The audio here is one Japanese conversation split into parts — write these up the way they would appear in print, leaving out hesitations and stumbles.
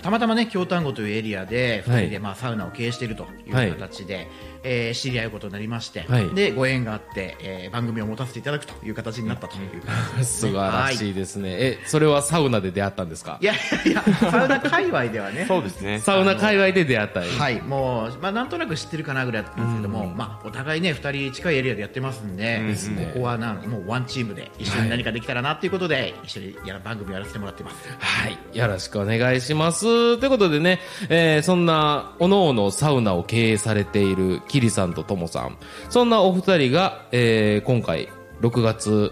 たまたまね京丹後というエリアで2人でサウナを経営しているという形で、知り合うことになりまして、でご縁があって、番組を持たせていただくという形になったという感じですね。 素晴らしいですね。それはサウナで出会ったんですか？ いやサウナ界隈ではねそうですね、 サウナ界隈で出会った。 はい、もう、なんとなく知ってるかなぐらいだったんですけども、お互いね2人近いエリアでやってますんで、ここはもうワンチームで一緒に何かできたらなということで、一緒に番組をやらせてもらってます。 はい、よろしくお願いします。ということでね、そんなおのおのサウナを経営されているキリさんとトモさん、そんなお二人が、今回6月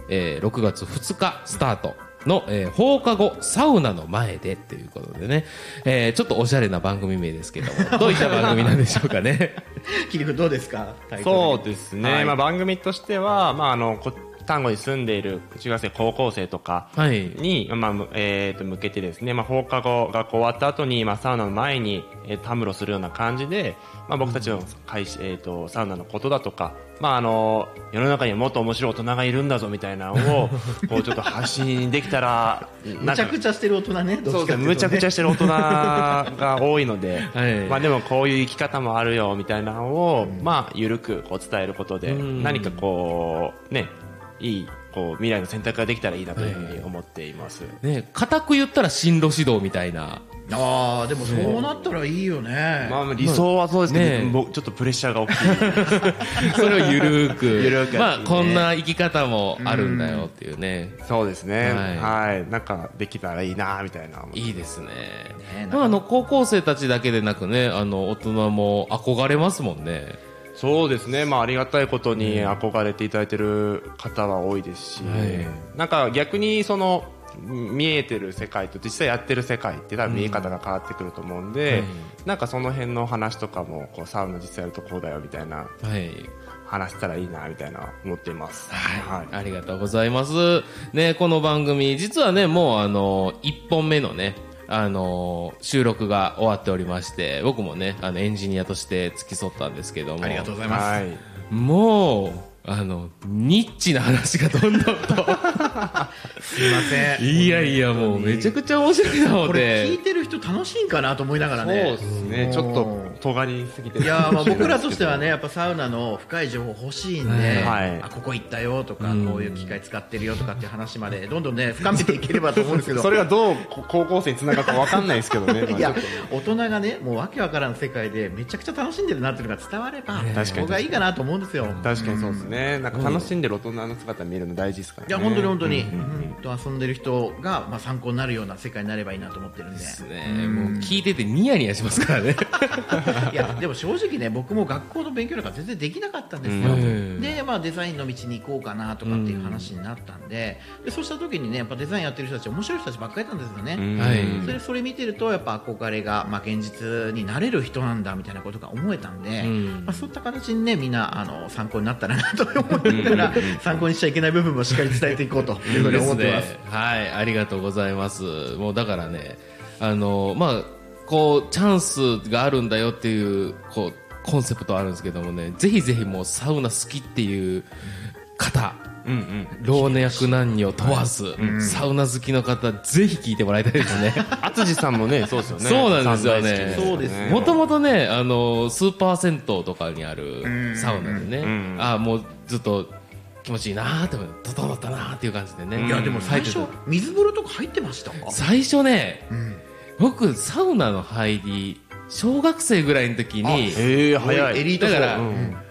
2日スタートの、放課後サウナの前でということでね、ちょっとおしゃれな番組名ですけども、どういった番組なんでしょうかね。 キリ君どうですか？ そうですね、番組としては、丹後に住んでいる中学生高校生とかに、向けてですね、放課後学校終わった後に、サウナの前に、たむろするような感じで、僕たちのサウナのことだとか、世の中にはもっと面白い大人がいるんだぞみたいなのをこうちょっと発信できたらむちゃくちゃしてる大人ね。 そうですね、むちゃくちゃしてる大人が多いので、でもこういう生き方もあるよみたいなのを、ゆるくこう伝えることで、何かこうね、いい未来の選択ができたらいいなというふうに思っています。 ね、固く言ったら進路指導みたいな。 でもそうなったらいいよね。 理想はそうですけど、ちょっとプレッシャーが大きい。 それをゆるくこんな生き方もあるんだよっていうね。 そうですね、なんかできたらいいなみたいな。 いいですね。高校生たちだけでなくね、大人も憧れますもんね。 そうですね、ありがたいことに憧れていただいている方は多いですし、なんか逆に見えてる世界と実際やってる世界って多分見え方が変わってくると思うんで、なんかその辺の話とかもサウナ実際やるとこうだよみたいな、話したらいいなみたいな思っています。 ありがとうございます。ね、この番組実はね、もう1本目のね、収録が終わっておりまして、僕もねエンジニアとして付き添ったんですけども、 ありがとうございます。 もうニッチな話がどんどんとすいません。 いやもうめちゃくちゃ面白いなので、 これ聞いてる人楽しいんかなと思いながらね。 そうですね、ちょっと尖りすぎてる。 いや僕らとしてはね、やっぱサウナの深い情報欲しいんで、ここ行ったよとか、こういう機械使ってるよとかっていう話までどんどんね深めていければと思うんですけどそれがどう高校生につながるか分かんないですけどね。 いや、大人がね、もうわけわからん世界でめちゃくちゃ楽しんでるなっていうのが伝われば、僕はいいかなと思うんですよ。 確かにそうですね。なんか楽しんでる大人の姿見るの大事ですからね。 いや本当に遊んでる人が参考になるような世界になればいいなと思ってるんで。 ですね。もう聞いててニヤニヤしますからね。 いやでも正直ね、僕も学校の勉強なんか全然できなかったんですよ。でデザインの道に行こうかなとかっていう話になったんで、そうした時にね、やっぱデザインやってる人たち面白い人たちばっかりなんですよね。それ見てるとやっぱ憧れが現実になれる人なんだみたいなことが思えたんで、そういった形にね、みんな参考になったらなと思ってるから参考にしちゃいけない部分もしっかり伝えていこうというふうに思ってます。 はい、ありがとうございます。もうだからね、こうチャンスがあるんだよっていうコンセプトあるんですけどもね、ぜひぜひもうサウナ好きっていう方、老若男女問わず、サウナ好きの方ぜひ聞いてもらいたいですね。 淳さんもね、そうですよね。 そうなんですよね。 そうですね。 もともとね、スーパー銭湯とかにあるサウナでね、もうずっと気持ちいいなーって、整ったなーっていう感じでね。 いやでも最初水風呂とか入ってましたか？ 最初ね、僕サウナの入り小学生ぐらいの時に、 早い。 エリートだから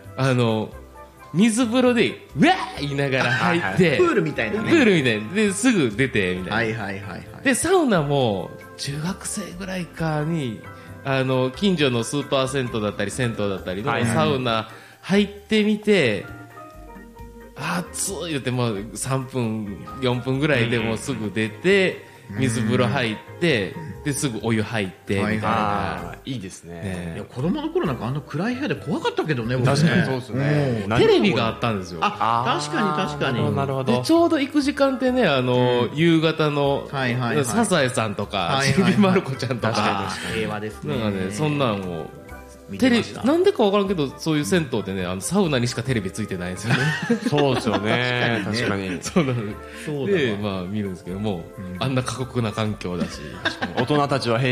水風呂でうわー言いながら入ってプールみたいなね。 プールみたいなですぐ出てみたいな。でサウナも中学生ぐらいかに近所のスーパー銭湯だったり銭湯だったりのサウナ入ってみて、暑い言ってもう3分4分ぐらいでもうすぐ出て、水風呂入ってですぐお湯入ってみたいな。 いいですね。 いや子供の頃なんか暗い部屋で怖かったけどね。 確かにそうですね。 テレビがあったんですよ。 確かに。 なるほど。 ちょうど行く時間ってね、夕方のサザエさんとかちびまる子ちゃんとか、 平和ですね。 なんかね、そんなんをテレビなんでか分からんけど、そういう銭湯でね、サウナにしかテレビついてないんですよね。 そうですよね。確かに。 そうなんです。で見るんですけども、あんな過酷な環境だし、 大人たちは平